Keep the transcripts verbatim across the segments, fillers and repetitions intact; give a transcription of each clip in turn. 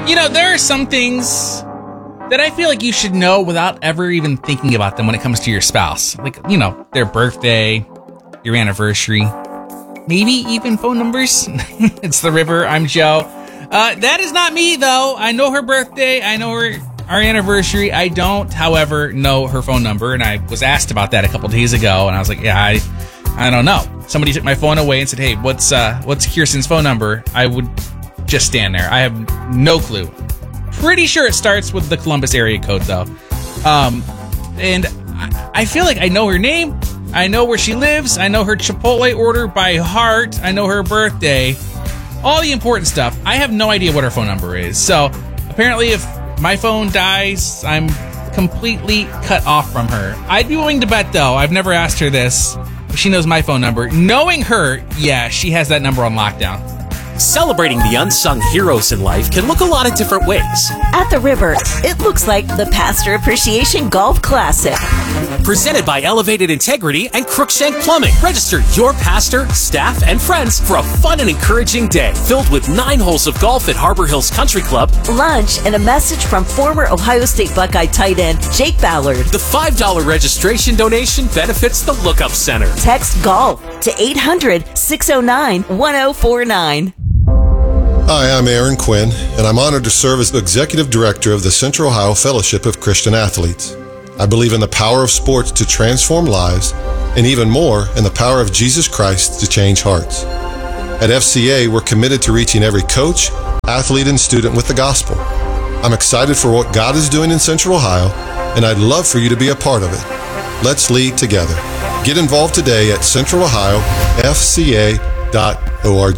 You know, there are some things that I feel like you should know without ever even thinking about them when it comes to your spouse. Like, you know, their birthday, your anniversary, maybe even phone numbers. It's The River. I'm Joe. Uh, that is not me, though. I know her birthday. I know her our anniversary. I don't, however, know her phone number. And I was asked about that a couple days ago. And I was like, yeah, I I don't know. Somebody took my phone away and said, hey, what's uh, what's Kirsten's phone number? I would just stand there. I have no clue. Pretty sure it starts with the Columbus area code, though. Um, and I feel like I know her name. I know where she lives. I know her Chipotle order by heart. I know her birthday. All the important stuff. I have no idea what her phone number is. So apparently if my phone dies, I'm completely cut off from her. I'd be willing to bet, though, I've never asked her this, if she knows my phone number. Knowing her, yeah, she has that number on lockdown. Celebrating the unsung heroes in life can look a lot of different ways. At The River, it looks like the Pastor Appreciation Golf Classic. Presented by Elevated Integrity and Crookshank Plumbing. Register your pastor, staff, and friends for a fun and encouraging day filled with nine holes of golf at Harbor Hills Country Club, lunch, and a message from former Ohio State Buckeye tight end Jake Ballard. The five dollars registration donation benefits the Lookup Center. Text GOLF to eight hundred, six oh nine, one oh four nine. Hi, I'm Aaron Quinn, and I'm honored to serve as the Executive Director of the Central Ohio Fellowship of Christian Athletes. I believe in the power of sports to transform lives, and even more, in the power of Jesus Christ to change hearts. At F C A, we're committed to reaching every coach, athlete, and student with the gospel. I'm excited for what God is doing in Central Ohio, and I'd love for you to be a part of it. Let's lead together. Get involved today at central ohio f c a dot org.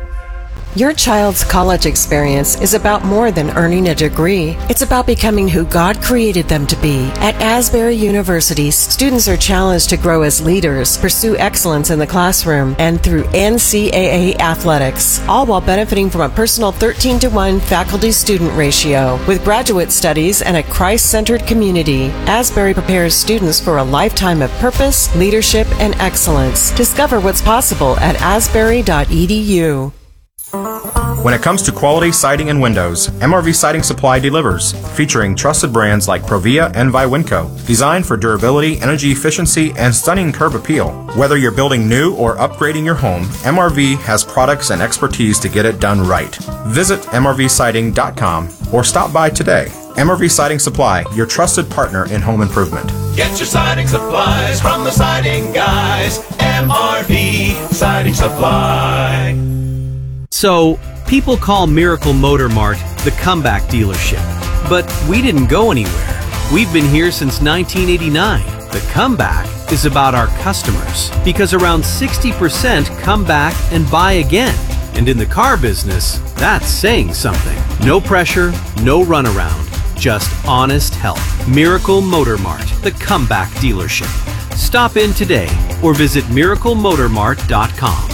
Your child's college experience is about more than earning a degree. It's about becoming who God created them to be. At Asbury University, students are challenged to grow as leaders, pursue excellence in the classroom, and through N C double A athletics, all while benefiting from a personal thirteen to one faculty-student ratio. With graduate studies and a Christ-centered community, Asbury prepares students for a lifetime of purpose, leadership, and excellence. Discover what's possible at asbury dot e d u. When it comes to quality siding and windows, M R V Siding Supply delivers, featuring trusted brands like Provia and Viwinco, designed for durability, energy efficiency, and stunning curb appeal. Whether you're building new or upgrading your home, M R V has products and expertise to get it done right. Visit m r v siding dot com or stop by today. M R V Siding Supply, your trusted partner in home improvement. Get your siding supplies from the siding guys. M R V Siding Supply. So, people call Miracle Motor Mart the comeback dealership. But we didn't go anywhere. We've been here since nineteen eighty-nine. The comeback is about our customers, because around sixty percent come back and buy again. And in the car business, that's saying something. No pressure, no runaround, just honest help. Miracle Motor Mart, the comeback dealership. Stop in today or visit miracle motor mart dot com.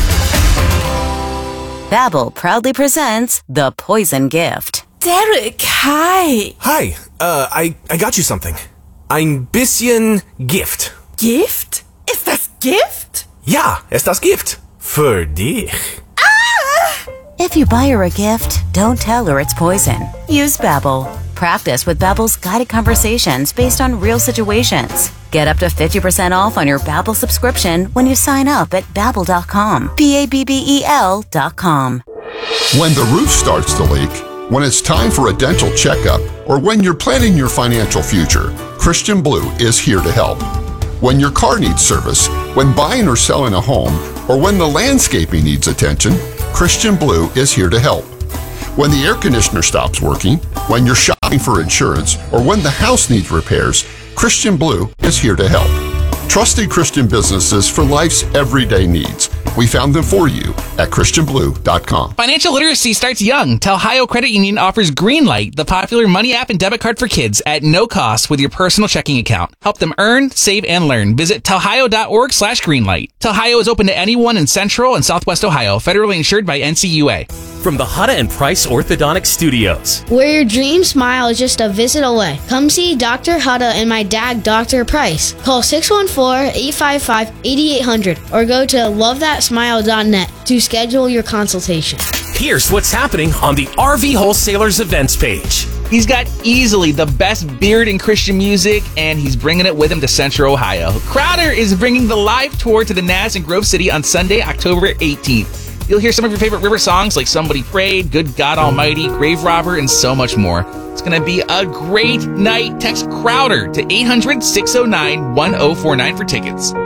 Babbel proudly presents The Poison Gift. Derek, hi. Hi, uh, I, I got you something. Ein bisschen Gift. Gift? Ist das Gift? Ja, ist das Gift. Für dich. Ah! If you buy her a gift, don't tell her it's poison. Use Babbel. Practice with Babbel's guided conversations based on real situations. Get up to fifty percent off on your Babbel subscription when you sign up at babbel dot com. B A B B E L dot com. When the roof starts to leak, when it's time for a dental checkup, or when you're planning your financial future, Christian Blue is here to help. When your car needs service, when buying or selling a home, or when the landscaping needs attention, Christian Blue is here to help. When the air conditioner stops working, when you're shopping for insurance, or when the house needs repairs, Christian Blue is here to help. Trusted Christian businesses for life's everyday needs. We found them for you at christian blue dot com. Financial literacy starts young. Ohio Credit Union offers Greenlight, the popular money app and debit card for kids, at no cost with your personal checking account. Help them earn, save, and learn. Visit telhio dot org slash greenlight. Telhio is open to anyone in Central and Southwest Ohio, federally insured by N C U A. From the Hutta and Price Orthodontic Studios, where your dream smile is just a visit away. Come see Doctor Hutta and my dad, Doctor Price. Call six one four, eight five five, eight eight zero zero or go to love that smile dot net to schedule your consultation. Here's what's happening on the R V Wholesalers events page. He's got easily the best beard in Christian music, and he's bringing it with him to Central Ohio. Crowder is bringing the live tour to the N A S in Grove City on Sunday, October eighteenth. You'll hear some of your favorite River songs like Somebody Prayed, Good God Almighty, Grave Robber, and so much more. It's going to be a great night. Text Crowder to eight hundred, six oh nine, one oh four nine for tickets.